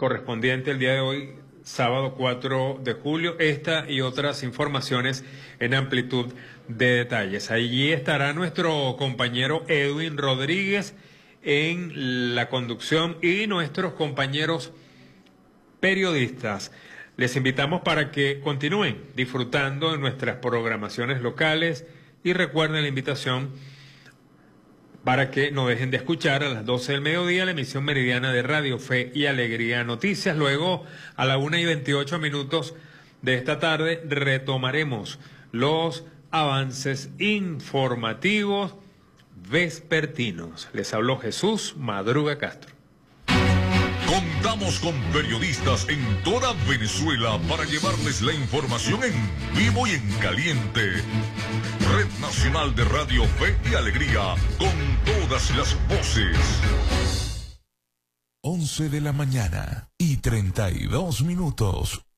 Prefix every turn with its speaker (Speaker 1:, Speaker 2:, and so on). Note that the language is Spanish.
Speaker 1: correspondiente el día de hoy, sábado 4 de julio, esta y otras informaciones en amplitud de detalles. Allí estará nuestro compañero Edwin Rodríguez en la conducción y nuestros compañeros periodistas. Les invitamos para que continúen disfrutando de nuestras programaciones locales y recuerden la invitación para que no dejen de escuchar a las 12 del mediodía la emisión meridiana de Radio Fe y Alegría Noticias. Luego, a la 1:28 de esta tarde, retomaremos los avances informativos vespertinos. Les habló Jesús Madruga Castro.
Speaker 2: Contamos con periodistas en toda Venezuela para llevarles la información en vivo y en caliente. Red Nacional de Radio Fe y Alegría, con todas las voces.
Speaker 3: 11 de la mañana y 32 minutos.